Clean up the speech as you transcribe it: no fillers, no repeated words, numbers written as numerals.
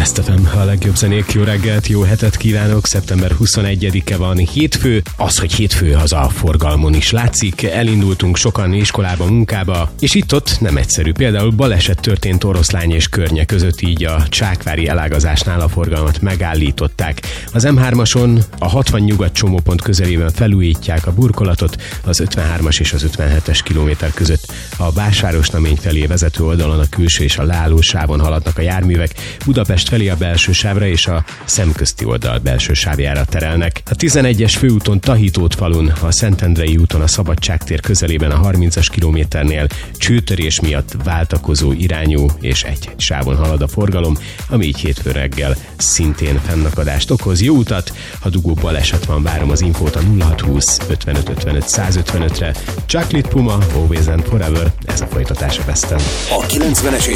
Best FM, a legjobb zenék, jó reggelt, jó hetet kívánok, szeptember 21-e van, hétfő. Az, hogy hétfő, az a forgalmon is látszik, elindultunk sokan iskolába, munkába, és itt-ott nem egyszerű. Például baleset történt Oroszlány és Környe között, így a csákvári elágazásnál a forgalmat megállították. Az M3-ason a 60 nyugat csomópont közelében felújítják a burkolatot, az 53-as és az 57-es kilométer között a Vásárosnamény felé vezető oldalon a külső és a leálló sávon haladnak a járművek, Budapest felé a belső sávra és a szemközti oldal belső sávjára terelnek. A 11-es főúton Tahitót-falun, a Szentendrei úton a Szabadságtér közelében a 30-as kilométernél csőtörés miatt váltakozó irányú és egy sávon halad a forgalom, ami így hétfő reggel szintén fennakadást okoz. Jó utat, ha dugó baleset van, várom az infót a 0620 55 55 155-re. Chocolate Puma, Always and Forever, ez a folytatás a Besten. A 90-es